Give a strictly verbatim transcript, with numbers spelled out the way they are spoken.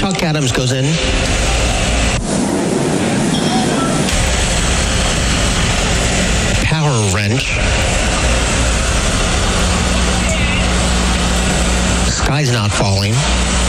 Chuck Adams goes in. Power wrench. Sky's not falling.